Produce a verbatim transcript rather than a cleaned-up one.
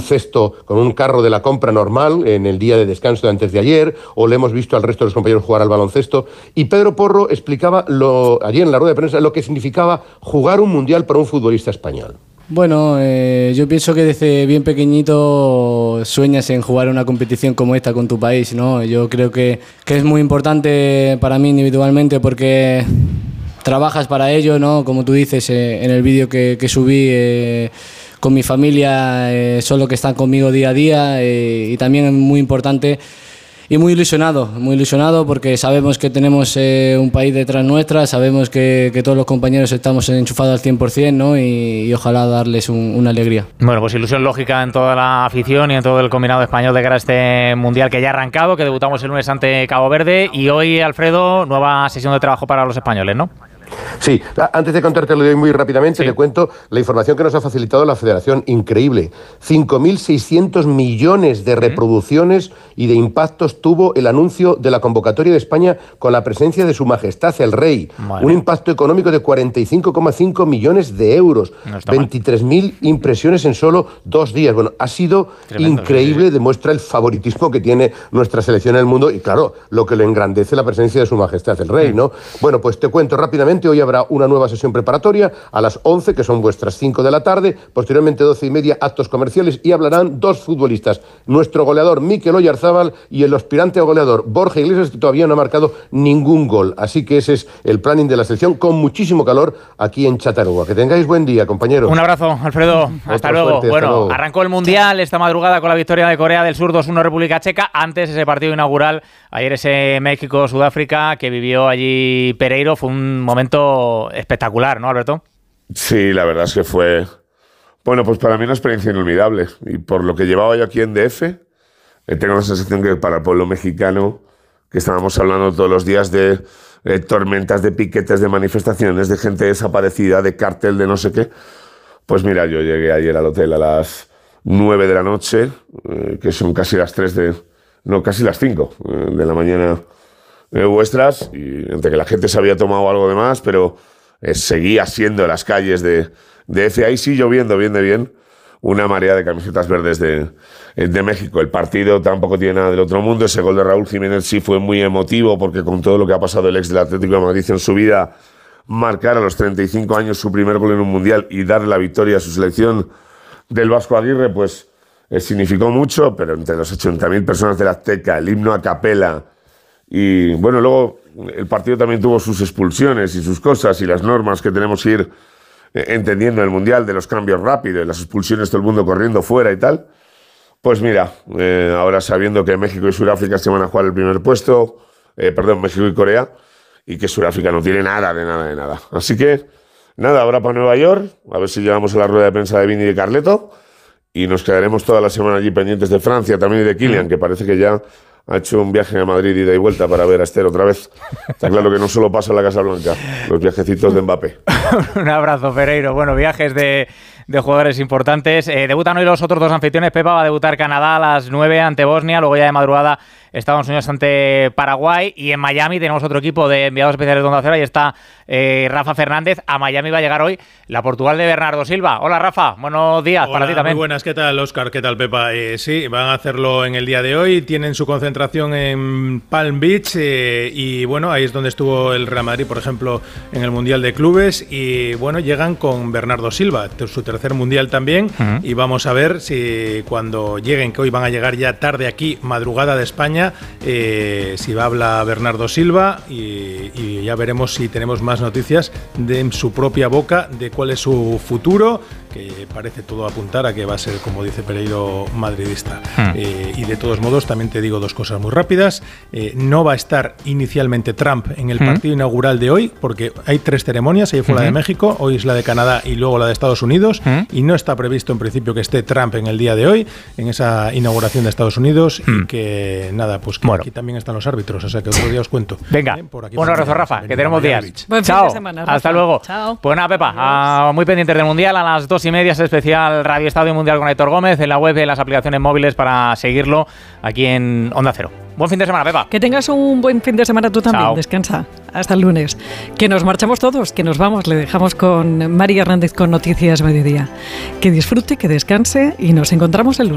cesto, con un carro de la compra normal en el día de descanso de antes de ayer, o le hemos visto al resto de los compañeros jugar al baloncesto. Y Pedro Porro explicaba lo, allí en la rueda de prensa lo que significaba jugar un mundial para un futbolista español. Bueno, eh, yo pienso que desde bien pequeñito sueñas en jugar una competición como esta con tu país, ¿no? Yo creo que, que es muy importante para mí individualmente porque trabajas para ello, ¿no? Como tú dices eh, en el vídeo que, que subí eh, con mi familia, eh, son los que están conmigo día a día eh, y también es muy importante. Y muy ilusionado, muy ilusionado porque sabemos que tenemos eh, un país detrás nuestra, sabemos que, que todos los compañeros estamos enchufados al cien por ciento, ¿no? y, y ojalá darles un, una alegría. Bueno, pues ilusión lógica en toda la afición y en todo el combinado español de cara a este Mundial que ya ha arrancado, que debutamos el lunes ante Cabo Verde y hoy, Alfredo, nueva sesión de trabajo para los españoles, ¿no? Sí, antes de contártelo de hoy muy rápidamente, sí. Le cuento la información que nos ha facilitado la Federación, increíble. cinco mil seiscientos millones de reproducciones y de impactos tuvo el anuncio de la convocatoria de España con la presencia de Su Majestad el Rey. Vale. Un impacto económico de cuarenta y cinco coma cinco millones de euros. No veintitrés mil impresiones en solo dos días. Bueno, ha sido tremendo, increíble, sí, sí. Demuestra el favoritismo que tiene nuestra selección en el mundo y, claro, lo que le engrandece la presencia de Su Majestad el Rey, ¿no? Bueno, pues te cuento rápidamente. Hoy habrá una nueva sesión preparatoria a las once, que son vuestras cinco de la tarde. Posteriormente, doce y media, actos comerciales y hablarán dos futbolistas. Nuestro goleador Mikel Oyarzábal y el aspirante a goleador Borja Iglesias, que todavía no ha marcado ningún gol. Así que ese es el planning de la selección, con muchísimo calor aquí en Chatarugua. Que tengáis buen día, compañeros. Un abrazo, Alfredo. Hasta luego. Fuerte, bueno, hasta luego. Arrancó el Mundial esta madrugada con la victoria de Corea del Sur dos uno República Checa. Antes ese partido inaugural, ayer ese México-Sudáfrica que vivió allí Pereiro. Fue un momento espectacular, ¿no, Alberto? Sí, la verdad es que fue, bueno, pues para mí una experiencia inolvidable. Y por lo que llevaba yo aquí en D F, eh, tengo la sensación que para el pueblo mexicano, que estábamos hablando todos los días de eh, tormentas, de piquetes, de manifestaciones, de gente desaparecida, de cártel, de no sé qué, pues mira, yo llegué ayer al hotel a las nueve de la noche, eh, que son casi las tres de, no, casi las cinco eh, de la mañana eh, vuestras, y entre que la gente se había tomado algo de más, pero eh, seguía siendo las calles de, de F. Ahí sí lloviendo bien de bien, una marea de camisetas verdes de, de México. El partido tampoco tiene nada del otro mundo. Ese gol de Raúl Jiménez sí fue muy emotivo, porque con todo lo que ha pasado el ex del Atlético de Madrid en su vida, marcar a los treinta y cinco años su primer gol en un mundial y darle la victoria a su selección del Vasco Aguirre, pues eh, significó mucho. Pero entre los ochenta mil personas del Azteca, el himno a capela, y bueno, luego el partido también tuvo sus expulsiones y sus cosas y las normas que tenemos que ir eh, entendiendo en el mundial, de los cambios rápidos, las expulsiones, todo el mundo corriendo fuera y tal. Pues mira, eh, ahora sabiendo que México y Sudáfrica se van a jugar el primer puesto, eh, perdón, México y Corea, y que Sudáfrica no tiene nada, de nada, de nada. Así que, nada, ahora para Nueva York, a ver si llegamos a la rueda de prensa de Vini y de Carleto, y nos quedaremos toda la semana allí pendientes de Francia también y de Kylian, que parece que ya ha hecho un viaje a Madrid ida y vuelta para ver a Esther otra vez. Está claro que no solo pasa en la Casa Blanca, los viajecitos de Mbappé. Un abrazo, Pereiro. Bueno, viajes de, de jugadores importantes. Eh, debutan hoy los otros dos anfitriones. Pepa va a debutar Canadá a las nueve ante Bosnia, luego ya de madrugada Estados Unidos ante Paraguay, y en Miami tenemos otro equipo de enviados especiales de Onda Cero. Ahí está eh, Rafa Fernández. A Miami va a llegar hoy la Portugal de Bernardo Silva. Hola, Rafa, buenos días. Hola, para ti también. Muy buenas, ¿qué tal, Óscar? ¿Qué tal, Pepa? Eh, sí, van a hacerlo en el día de hoy. Tienen su concentración en Palm Beach eh, y bueno, ahí es donde estuvo el Real Madrid, por ejemplo, en el Mundial de Clubes, y bueno, llegan con Bernardo Silva, su tercer Mundial también, uh-huh. Y vamos a ver si cuando lleguen, que hoy van a llegar ya tarde aquí, madrugada de España, eh, si va a hablar Bernardo Silva, y, y ya veremos si tenemos más noticias de en su propia boca de cuál es su futuro, que parece todo apuntar a que va a ser, como dice Pereiro, madridista. Hmm. Eh, y de todos modos, también te digo dos cosas muy rápidas. Eh, no va a estar inicialmente Trump en el hmm. partido inaugural de hoy, porque hay tres ceremonias. Ayer fue hmm. la de México, hoy es la de Canadá y luego la de Estados Unidos. Hmm. Y no está previsto en principio que esté Trump en el día de hoy, en esa inauguración de Estados Unidos. Hmm. Y que nada, pues que bueno, aquí también están los árbitros, o sea que otro día os cuento. Venga, ¿eh? Por aquí, un abrazo, Rafa, que tenemos días. Buen Chao, fin de semana, Rafa. Hasta luego. Chao. Pues nada, Pepa, a, muy pendientes del Mundial. A las dos y media es especial Radio Estadio Mundial con Aitor Gómez, en la web, en las aplicaciones móviles para seguirlo aquí en Onda Cero. Buen fin de semana, Pepa. Que tengas un buen fin de semana tú también. Chao. Descansa. Hasta el lunes. Que nos marchamos todos, que nos vamos. Le dejamos con Mari Hernández con Noticias Mediodía. Que disfrute, que descanse y nos encontramos el lunes.